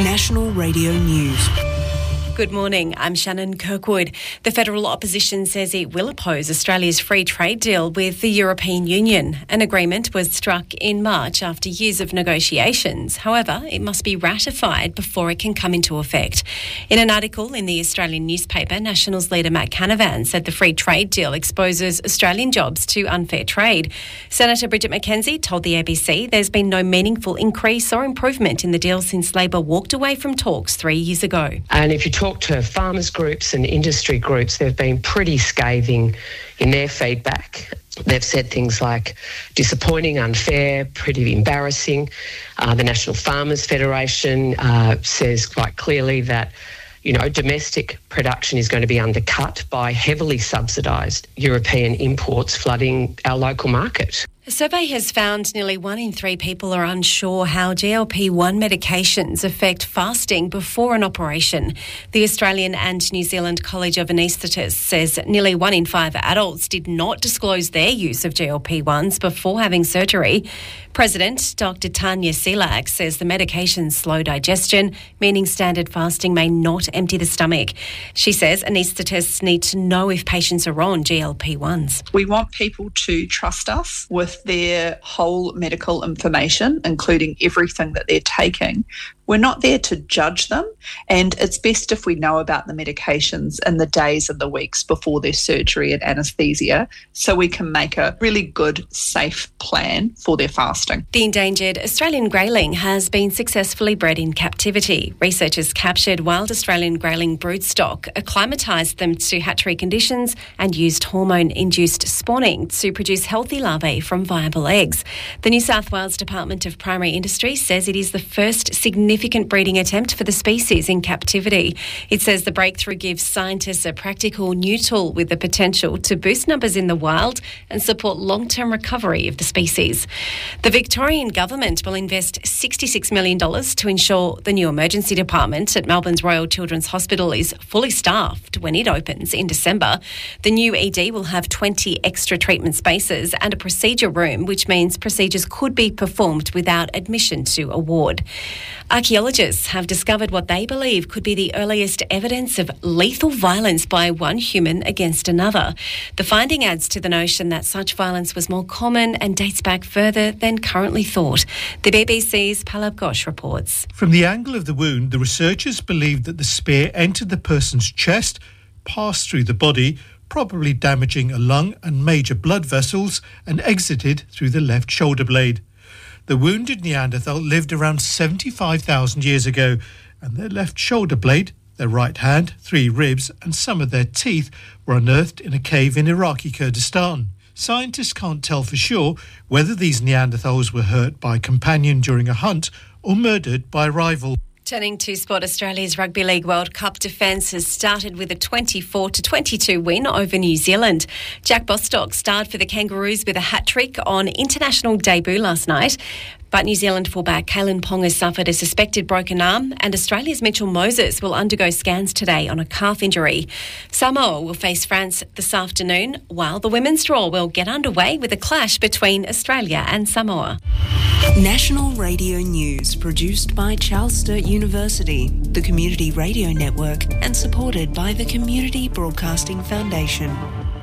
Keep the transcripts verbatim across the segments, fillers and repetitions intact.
National Radio News. Good morning, I'm Shannon Kirkwood. The federal opposition says it will oppose Australia's free trade deal with the European Union. An agreement was struck in March after years of negotiations. However, it must be ratified before it can come into effect. In an article in the Australian newspaper, Nationals leader Matt Canavan said the free trade deal exposes Australian jobs to unfair trade. Senator Bridget McKenzie told the A B C there's been no meaningful increase or improvement in the deal since Labor walked away from talks three years ago. And if you talk to farmers groups and industry groups, they've been pretty scathing in their feedback. They've said things like disappointing, unfair, pretty embarrassing. Uh, the National Farmers Federation uh, says quite clearly that, you know, domestic production is going to be undercut by heavily subsidised European imports flooding our local market. A survey has found nearly one in three people are unsure how G L P one medications affect fasting before an operation. The Australian and New Zealand College of Anaesthetists says nearly one in five adults did not disclose their use of G L P ones before having surgery. President Doctor Tanya Selak says the medications slow digestion, meaning standard fasting may not empty the stomach. She says anaesthetists need to know if patients are on G L P ones. We want people to trust us with their whole medical information, including everything that they're taking. We're not there to judge them, and it's best if we know about the medications in the days and the weeks before their surgery and anaesthesia, so we can make a really good, safe plan for their fasting. The endangered Australian grayling has been successfully bred in captivity. Researchers captured wild Australian grayling broodstock, acclimatised them to hatchery conditions and used hormone-induced spawning to produce healthy larvae from viable eggs. The New South Wales Department of Primary Industry says it is the first significant Significant breeding attempt for the species in captivity. It says the breakthrough gives scientists a practical new tool with the potential to boost numbers in the wild and support long-term recovery of the species. The Victorian Government will invest sixty-six million dollars to ensure the new emergency department at Melbourne's Royal Children's Hospital is fully staffed when it opens in December. The new E D will have twenty extra treatment spaces and a procedure room, which means procedures could be performed without admission to a ward. Archaeologists have discovered what they believe could be the earliest evidence of lethal violence by one human against another. The finding adds to the notion that such violence was more common and dates back further than currently thought. The B B C's Palab Ghosh reports. From the angle of the wound, the researchers believe that the spear entered the person's chest, passed through the body, probably damaging a lung and major blood vessels, and exited through the left shoulder blade. The wounded Neanderthal lived around seventy-five thousand years ago, and their left shoulder blade, their right hand, three ribs and some of their teeth were unearthed in a cave in Iraqi Kurdistan. Scientists can't tell for sure whether these Neanderthals were hurt by a companion during a hunt or murdered by a rival. Turning to sport, Australia's Rugby League World Cup defence has started with a twenty-four to twenty-two win over New Zealand. Jack Bostock starred for the Kangaroos with a hat-trick on international debut last night. But New Zealand fullback Kalen Ponga suffered a suspected broken arm, and Australia's Mitchell Moses will undergo scans today on a calf injury. Samoa will face France this afternoon, while the women's draw will get underway with a clash between Australia and Samoa. National Radio News, produced by Charles Sturt University, the Community Radio Network, and supported by the Community Broadcasting Foundation.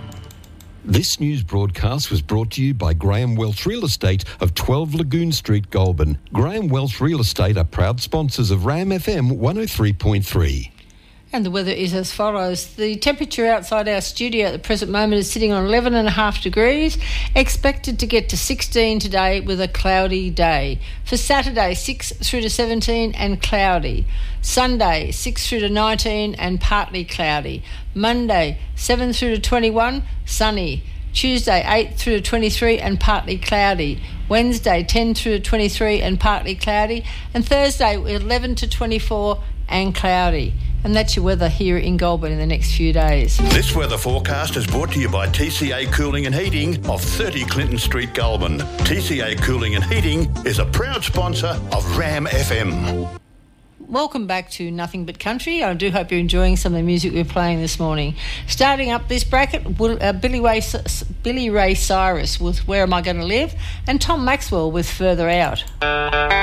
This news broadcast was brought to you by Graham Welch Real Estate of twelve Lagoon Street, Goulburn. Graham Welch Real Estate are proud sponsors of RAM F M one oh three point three. And the weather is as follows. The temperature outside our studio at the present moment is sitting on eleven and a half degrees, expected to get to sixteen today with a cloudy day. For Saturday, six through to seventeen and cloudy. Sunday, six through to nineteen and partly cloudy. Monday, seven through to twenty-one, sunny. Tuesday, eight through to twenty-three and partly cloudy. Wednesday, ten through to twenty-three and partly cloudy. And Thursday, eleven to twenty-four and cloudy. And that's your weather here in Goulburn in the next few days. This weather forecast is brought to you by T C A Cooling and Heating of thirty Clinton Street, Goulburn. T C A Cooling and Heating is a proud sponsor of RAM F M. Welcome back to Nothing But Country. I do hope you're enjoying some of the music we're playing this morning. Starting up this bracket, uh, Billy Ray, Billy Ray Cyrus with Where Am I Going to Live, and Tom Maxwell with Further Out.